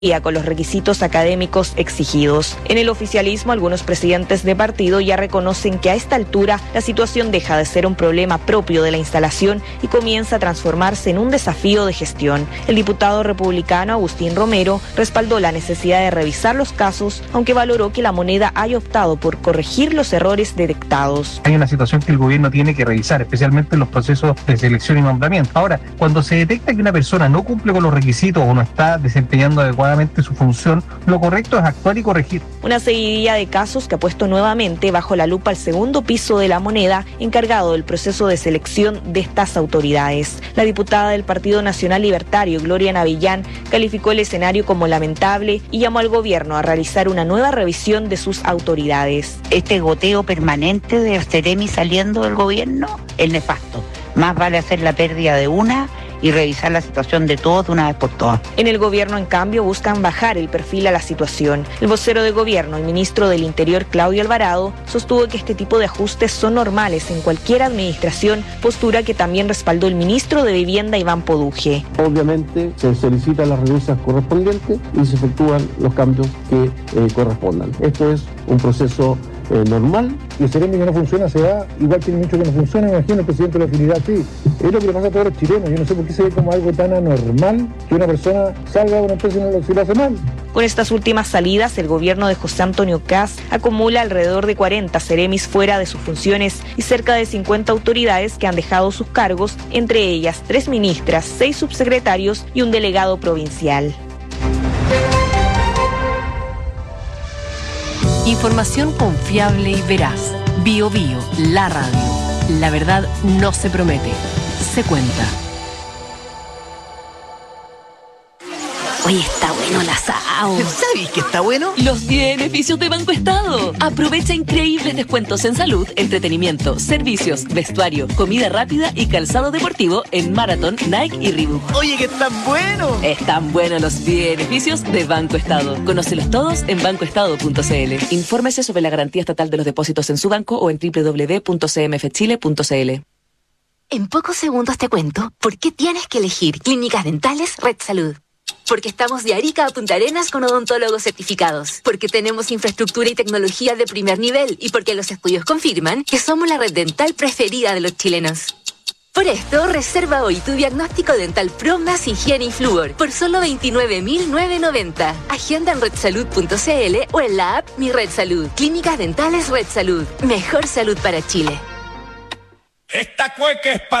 con los requisitos académicos exigidos. En el oficialismo, algunos presidentes de partido ya reconocen que a esta altura la situación deja de ser un problema propio de la instalación y comienza a transformarse en un desafío de gestión. El diputado republicano Agustín Romero respaldó la necesidad de revisar los casos, aunque valoró que la moneda haya optado por corregir los errores detectados. Hay una situación que el gobierno tiene que revisar, especialmente en los procesos de selección y nombramiento. Ahora, cuando se detecta que una persona no cumple con los requisitos o no está desempeñando adecuadamente su función, lo correcto es actuar y corregir. Una seguidilla de casos que ha puesto nuevamente bajo la lupa al segundo piso de la moneda, encargado del proceso de selección de estas autoridades. La diputada del Partido Nacional Libertario, Gloria Navillán, calificó el escenario como lamentable y llamó al gobierno a realizar una nueva revisión de sus autoridades. Este goteo permanente de Ceremi saliendo del gobierno es nefasto. Más vale hacer la pérdida de una y revisar la situación de todos de una vez por todas. En el gobierno, en cambio, buscan bajar el perfil a la situación. El vocero de gobierno, el ministro del Interior, Claudio Alvarado, sostuvo que este tipo de ajustes son normales en cualquier administración, postura que también respaldó el ministro de Vivienda, Iván Poduje. Obviamente se solicitan las renuncias correspondientes y se efectúan los cambios que correspondan. Esto es un proceso normal. Y el Ceremi que no funciona se va, igual que el ministro que no funciona, me imagino el presidente de la utilidad, sí. Es lo que le pasa a todos los chilenos. Yo no sé por qué se ve como algo tan anormal que una persona salga de una empresa y no lo hace mal. Con estas últimas salidas, el gobierno de José Antonio Kast acumula alrededor de 40 Ceremis fuera de sus funciones y cerca de 50 autoridades que han dejado sus cargos, entre ellas 3 ministras, 6 subsecretarios y un delegado provincial. Información confiable y veraz. Bio Bio, la radio. La verdad no se promete, se cuenta. Oye, está bueno el asado. ¿Sabes que está bueno? Los beneficios de Banco Estado. Aprovecha increíbles descuentos en salud, entretenimiento, servicios, vestuario, comida rápida y calzado deportivo en Marathon, Nike y Reebok. Oye, que están buenos. Están buenos los beneficios de Banco Estado. Conócelos todos en bancoestado.cl. Infórmese sobre la garantía estatal de los depósitos en su banco o en www.cmfchile.cl. En pocos segundos te cuento por qué tienes que elegir Clínicas Dentales Red Salud. Porque estamos de Arica a Punta Arenas con odontólogos certificados. Porque tenemos infraestructura y tecnología de primer nivel. Y porque los estudios confirman que somos la red dental preferida de los chilenos. Por esto, reserva hoy tu diagnóstico dental Pro más higiene y flúor por solo 29.990. Agenda en redsalud.cl o en la app Mi Red Salud. Clínicas Dentales Red Salud. Mejor salud para Chile. Esta cueca es para